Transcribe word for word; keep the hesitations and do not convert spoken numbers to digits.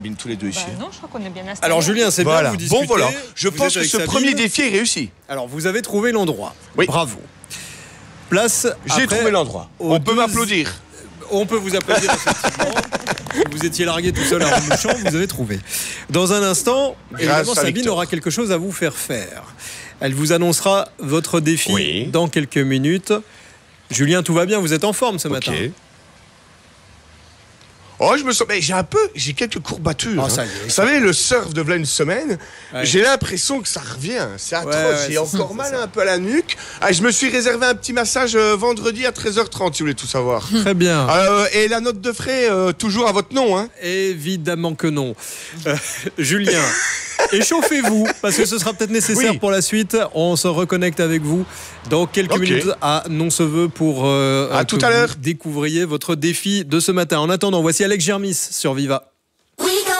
tous les deux ici. Bah non, je crois qu'on est bien installés. Alors Julien, c'est Voilà. bien, vous discutez. Bon voilà, je vous pense êtes que ce avec premier Sabine. défi est réussi. Alors vous avez trouvé l'endroit. Oui. Bravo. Place. J'ai après, trouvé l'endroit. aux On peut deux- m'applaudir. On peut vous applaudir effectivement. Vous étiez largué tout seul à Remouchon, vous avez trouvé. Dans un instant, évidemment, à Sabine Victor. aura quelque chose à vous faire faire. Elle vous annoncera votre défi Oui. dans quelques minutes. Julien, tout va bien, vous êtes en forme ce matin. Oh, je me sens. Mais j'ai un peu. J'ai quelques courbatures. Ah, ça hein. y est. Vous savez, le surf de voilà une semaine, Ouais. j'ai l'impression que ça revient. C'est atroce. Ouais, ouais, j'ai c'est encore ça, mal c'est ça. un peu à la nuque. Ah, je me suis réservé un petit massage euh, vendredi à treize heures trente, si vous voulez tout savoir. Très bien. Euh, et la note de frais, euh, toujours à votre nom, hein. Évidemment que non. Euh, Julien, échauffez-vous, parce que ce sera peut-être nécessaire Oui. pour la suite. On se reconnecte avec vous dans quelques Ok. minutes à Non-se-veut pour euh, À que tout à vous l'heure. découvriez votre défi de ce matin. En attendant, voici Alex Germis sur Viva.